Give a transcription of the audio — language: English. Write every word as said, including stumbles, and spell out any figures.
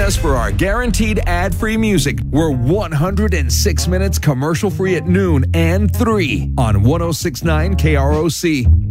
us for our guaranteed ad-free music. We're one hundred six minutes commercial-free at noon and three on one oh six point nine K R O C.